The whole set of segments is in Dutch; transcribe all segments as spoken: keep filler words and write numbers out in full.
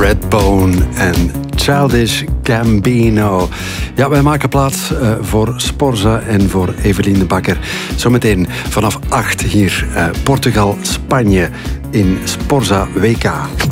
Redbone en Childish Gambino. Ja, wij maken plaats uh, voor Sporza en voor Evelien de Bakker. Zometeen vanaf acht hier uh, Portugal-Spanje in Sporza W K.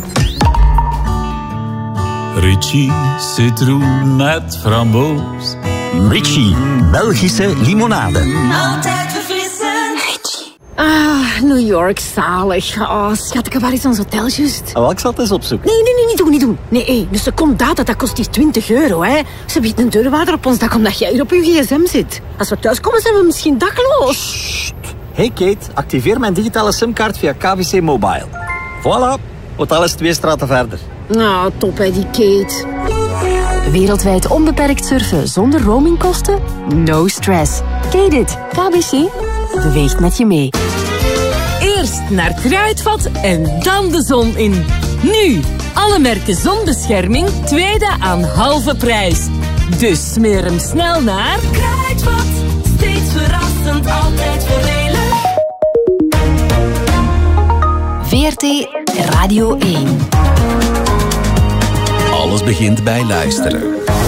Ritchie, citroen met framboos. Ritchie, Belgische limonade. Altijd verfrissend. Ritchie. Ah, New York, zalig. Oh, schat, waar is ons hotel juist? Oh, ik zal het eens opzoeken. Nee, nee, nee, niet doen, niet doen. Nee, hey, een seconde data, dat kost hier twintig euro, hè. Ze biedt een deurwaarder op ons dak omdat jij hier op je gsm zit. Als we thuiskomen, zijn we misschien dakloos. Sst. Hey Kate, activeer mijn digitale simkaart via K V C Mobile. Voilà, hotel is twee straten verder. Nou, top hè, die Kate. Wereldwijd onbeperkt surfen zonder roamingkosten? No stress. Kate it. K B C beweegt met je mee. Eerst naar Kruidvat en dan de zon in. Nu, alle merken zonbescherming, tweede aan halve prijs. Dus smeer hem snel naar Kruidvat, steeds verrassend, altijd voordelig. V R T Radio één. Alles begint bij luisteren.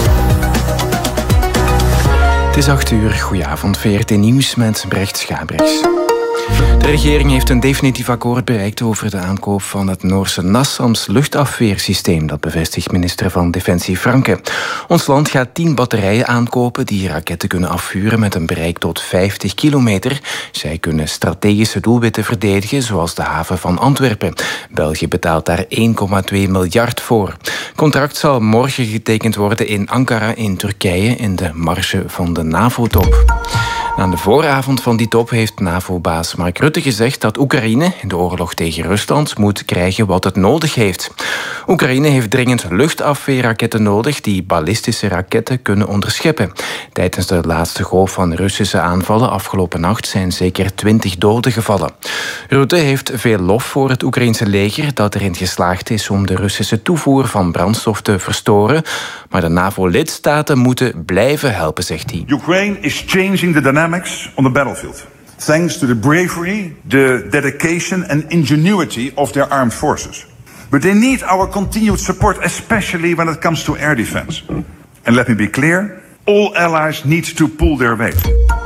Het is acht uur. Goedenavond, V R T Nieuws met Brecht Schabrix. De regering heeft een definitief akkoord bereikt over de aankoop van het Noorse NASAMS luchtafweersysteem. Dat bevestigt minister van Defensie Franke. Ons land gaat tien batterijen aankopen die raketten kunnen afvuren met een bereik tot vijftig kilometer. Zij kunnen strategische doelwitten verdedigen, zoals de haven van Antwerpen. België betaalt daar één komma twee miljard voor. Het contract zal morgen getekend worden in Ankara in Turkije in de marge van de NAVO-top. Aan de vooravond van die top heeft NAVO-baas Mark Rutte gezegd dat Oekraïne in de oorlog tegen Rusland moet krijgen wat het nodig heeft. Oekraïne heeft dringend luchtafweerraketten nodig die ballistische raketten kunnen onderscheppen. Tijdens de laatste golf van Russische aanvallen afgelopen nacht zijn zeker twintig doden gevallen. Rutte heeft veel lof voor het Oekraïense leger dat erin geslaagd is om de Russische toevoer van brandstof te verstoren. Maar de NAVO-lidstaten moeten blijven helpen, zegt hij. Ukraine is changing the dynamics on the battlefield. Thanks to the bravery, the dedication and ingenuity of their armed forces. But they need our continued support, especially when it comes to air defense. And let me be clear, all allies need to pull their weight.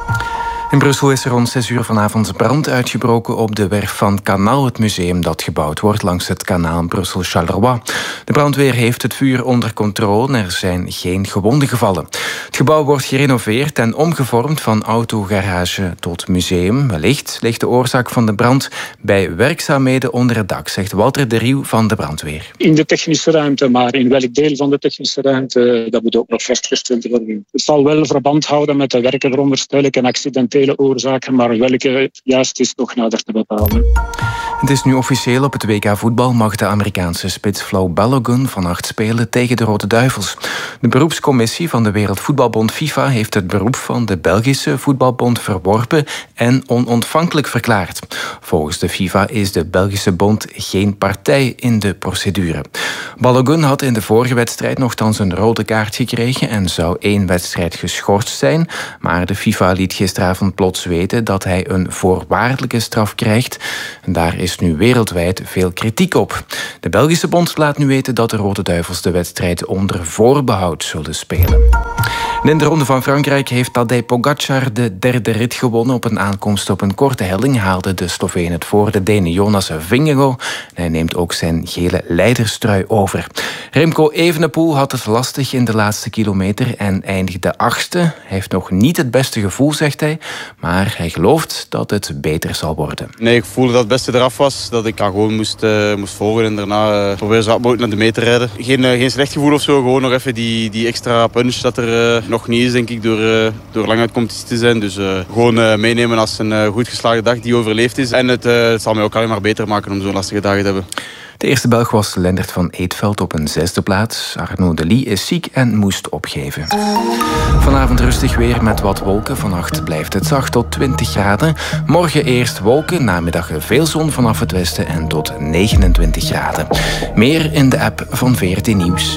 In Brussel is er rond zes uur vanavond brand uitgebroken op de werf van Kanaal, het museum dat gebouwd wordt langs het kanaal Brussel-Charleroi. De brandweer heeft het vuur onder controle en er zijn geen gewonden gevallen. Het gebouw wordt gerenoveerd en omgevormd van autogarage tot museum. Wellicht ligt de oorzaak van de brand bij werkzaamheden onder het dak, zegt Walter de Rieuw van de brandweer. In de technische ruimte, maar in welk deel van de technische ruimte, dat moet ook nog vastgesteld worden. Het zal wel verband houden met de werken, veronderstel ik, en accidentele oorzaken, maar welke juist is nog nader te bepalen. Het is nu officieel. Op het W K voetbal mag de Amerikaanse spits Flo Balogun vannacht spelen tegen de Rode Duivels. De beroepscommissie van de Wereldvoetbalbond FIFA heeft het beroep van de Belgische voetbalbond verworpen en onontvankelijk verklaard. Volgens de FIFA is de Belgische bond geen partij in de procedure. Balogun had in de vorige wedstrijd nogthans een rode kaart gekregen en zou één wedstrijd geschorst zijn, maar de FIFA liet gisteravond plots weten dat hij een voorwaardelijke straf krijgt. En daar is nu wereldwijd veel kritiek op. De Belgische bond laat nu weten dat de Rode Duivels de wedstrijd onder voorbehoud zullen spelen. En in de Ronde van Frankrijk heeft Tadej Pogacar de derde rit gewonnen. Op een aankomst op een korte helling haalde de Sloveen het voor de Deen Jonas Vingegaard. Hij neemt ook zijn gele leiderstrui over. Remco Evenepoel had het lastig in de laatste kilometer en eindigde achtste. Hij heeft nog niet het beste gevoel, zegt hij, maar hij gelooft dat het beter zal worden. Nee, ik voelde dat het beste eraf was, dat ik gewoon moest, uh, moest volgen en daarna uh, proberen zo hard mogelijk naar de meet te rijden. Geen, uh, geen slecht gevoel of zo, gewoon nog even die, die extra punch dat er uh, nog niet is, denk ik, door, uh, door lang uit competitie te zijn. Dus uh, gewoon uh, meenemen als een uh, goed geslaagde dag die overleefd is. En het, uh, het zal mij ook alleen maar beter maken om zo'n lastige dagen te hebben. De eerste Belg was Lendert van Eetveld op een zesde plaats. Arnaud Delis is ziek en moest opgeven. Vanavond rustig weer met wat wolken. Vannacht blijft het zacht tot twintig graden. Morgen eerst wolken, namiddag veel zon vanaf het westen en tot negenentwintig graden. Meer in de app van V R T Nieuws.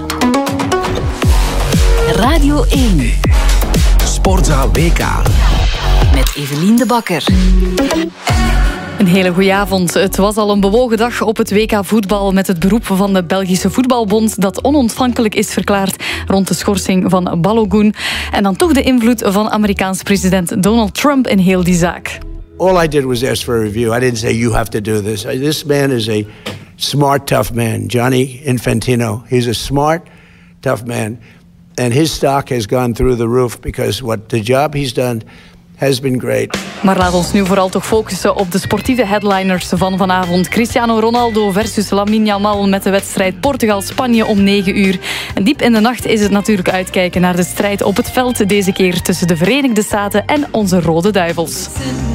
Radio één. Sporza W K. Met Evelien de Bakker. Een hele goede avond. Het was al een bewogen dag op het W K voetbal met het beroep van de Belgische Voetbalbond dat onontvankelijk is verklaard rond de schorsing van Balogun. En dan toch de invloed van Amerikaans president Donald Trump in heel die zaak. All I did was ask for a review. I didn't say you have to do this. This man is a smart, tough man. Gianni Infantino. He's a smart, tough man. And his stock has gone through the roof because what the job he's done has been great. Maar laat ons nu vooral toch focussen op de sportieve headliners van vanavond. Cristiano Ronaldo versus Lamine Yamal met de wedstrijd Portugal-Spanje om negen uur. En diep in de nacht is het natuurlijk uitkijken naar de strijd op het veld. Deze keer tussen de Verenigde Staten en onze Rode Duivels.